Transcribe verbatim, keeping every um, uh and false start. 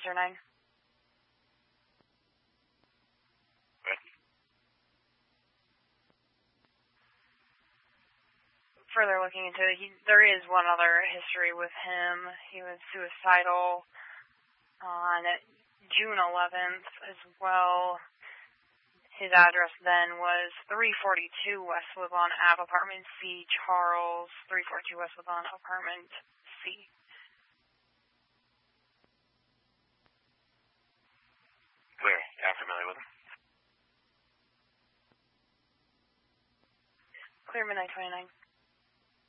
Officer nine. What? Further looking into it, he, there is one other history with him. He was suicidal on June eleventh as well. His address then was three forty-two West Woodlawn Ave, Apartment C, Charles, three forty-two West Woodlawn, Apartment C. Where? Yeah, I'm familiar with him. Clear midnight twenty-nine.